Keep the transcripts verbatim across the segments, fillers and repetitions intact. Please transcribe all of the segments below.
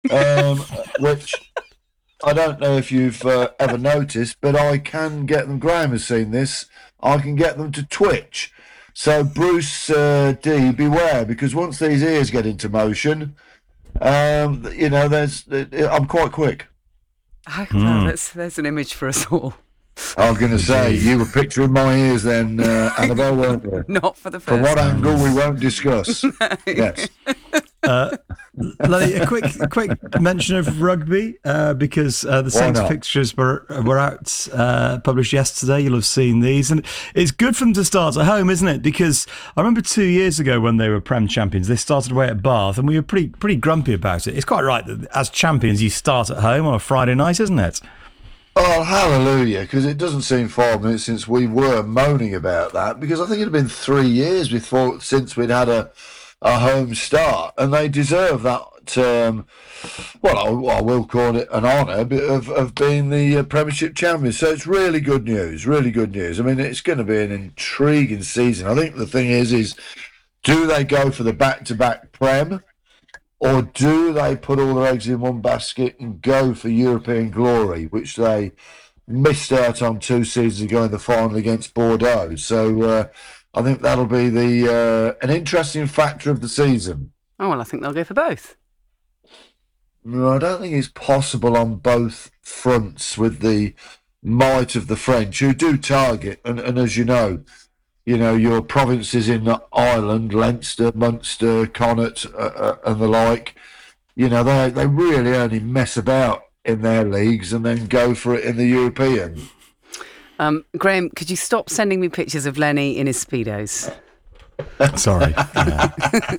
um, which I don't know if you've uh, ever noticed, but I can get them. Graham has seen this. I can get them to twitch. So Bruce uh, D, beware, because once these ears get into motion, um, you know, there's I'm quite quick. Oh, well, that's, there's an image for us all. I was going to say, you were picturing my ears then, uh, Annabelle, weren't you? Not for the first From what time. angle, we won't discuss. No. Yes. Uh, Lenny, a quick quick mention of rugby, uh, because uh, the Why Saints not? fixtures were were out, uh, published yesterday. You'll have seen these. And it's good for them to start at home, isn't it? Because I remember two years ago when they were Prem champions, they started away at Bath, and we were pretty pretty grumpy about it. It's quite right that as champions, you start at home on a Friday night, isn't it? Oh, hallelujah, because it doesn't seem five minutes since we were moaning about that, because I think it had been three years before since we'd had a, a home start, and they deserve that, um, well, I, I will call it an honour of, of being the uh, Premiership champions. So it's really good news, really good news. I mean, it's going to be an intriguing season. I think the thing is, is do they go for the back-to-back Prem? Or do they put all their eggs in one basket and go for European glory, which they missed out on two seasons ago in the final against Bordeaux? So uh, I think that'll be the uh, an interesting factor of the season. Oh, well, I think they'll go for both. No, I don't think it's possible on both fronts with the might of the French, who do target, and, and as you know, you know, your provinces in Ireland, Leinster, Munster, Connaught, uh, uh, and the like, you know, they they really only mess about in their leagues and then go for it in the European. Um, Graham, could you stop sending me pictures of Lenny in his Speedos? Sorry. Yeah.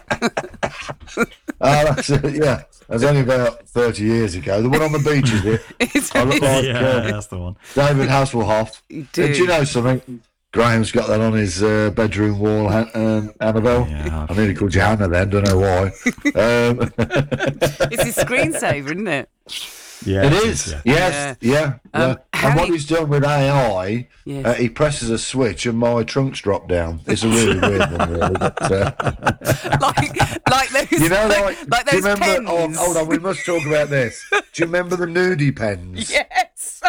Oh, that's it, yeah. That's only about thirty years ago. The one on the beach, is it? It's- I look like Yeah, uh, that's the one. David Hasselhoff. You Do. do. you know something? Graham's got that on his uh, bedroom wall, Han- um, Annabelle. Yeah. I nearly called you Hannah then, don't know why. Um, It's his screensaver, isn't it? Yeah, It is, yeah. yes, yeah. Um, yeah. how And what you- he's done with A I, Yes. uh, he presses a switch and my trunks drop down. It's a really weird one, really. But, uh, like, like those, you know, like, like, like do you those remember? Oh, pens. hold on, we must talk about this. Do you remember the nudie pens? Yes,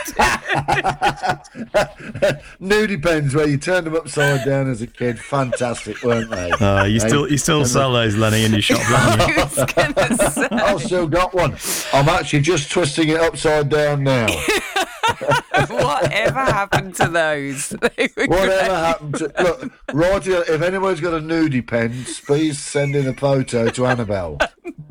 I Nudie pens where you turned them upside down as a kid. Fantastic, weren't they? Uh, you still you still sell those, Lenny, in your shop, don't you? I was gonna say. I've still got one. I'm actually just twisting it upside down now. Whatever happened to those? They were Whatever great. happened to look, right here, if anyone's got a nudie pen, please send in a photo to Annabelle.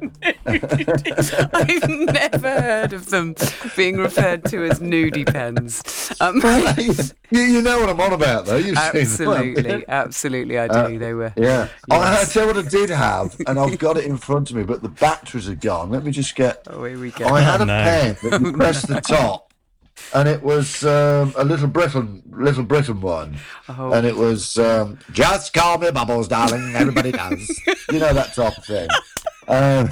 I've never heard of them being referred to as nudie pens. Um, you, you know what I'm on about, though. You've seen them. absolutely, absolutely, I do. Uh, they were. Yeah. I, I Yes. tell you what I did have, and I've got it in front of me, but the batteries are gone. Let me just get. Oh, here we go. I had Oh, a no. pen that you press the top, and it was um, a Little Britain, Little Britain one, Oh. and it was um, just call me Bubbles, darling. Everybody does. You know that type of thing. Um,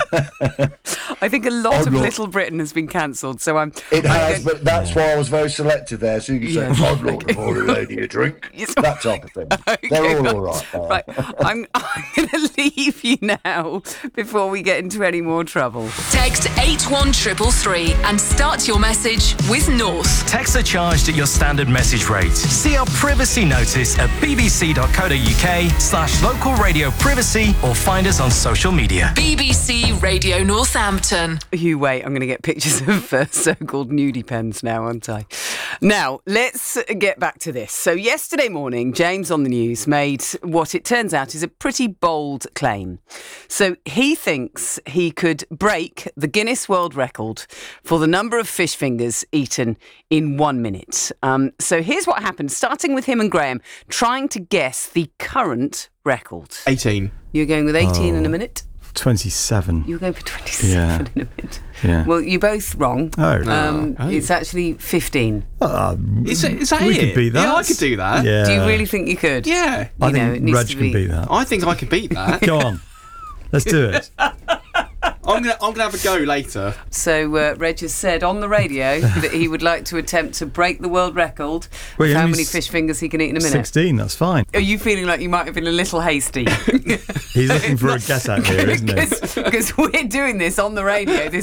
I think a lot Oh, of no. Little Britain has been cancelled, so I'm. it I'm has, going- but that's why I was very selective there. So you can Yeah. say, "I'd like to buy a lady a drink." Yes. That type of thing. They're all all right. there. Right, I'm, I'm going to leave you now before we get into any more trouble. Text eight one three three and start your message with North. Texts are charged at your standard message rate. See our privacy notice at bbc.co.uk slash local radio privacy or find us on social media. B B C Radio Northampton. You wait, I'm going to get pictures of uh, so-called nudie pens now, aren't I? Now, let's get back to this. So yesterday morning, James on the news made what it turns out is a pretty bold claim. So he thinks he could break the Guinness World Record for the number of fish fingers eaten in one minute. Um, so here's what happened, starting with him and Graham, trying to guess the current record. eighteen. You're going with eighteen in a minute? twenty-seven. You're going for twenty-seven in a minute. Yeah. Well, you're both wrong. Oh. Um, Oh. It's actually fifteen. Uh, Is, it, is that we it? could beat that. Yeah, I could do that. Yeah. Do you really think you could? Yeah. I You know, it think needs Reg to can be- beat that. I think I could beat that. Go on. Let's do it. I'm gonna I'm gonna have a go later. So uh, Reg has said on the radio that he would like to attempt to break the world record Well, of yeah, how he's many fish fingers he can eat in a minute. sixteen, that's fine. Are you feeling like you might have been a little hasty? He's looking for a get out here, isn't he? Because we're doing this on the radio. This